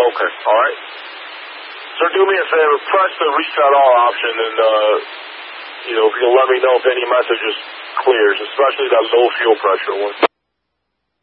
Okay. All right. Sir, do me a favor. Press the reset all option, and if you'll let me know if any messages clears, especially that low fuel pressure one.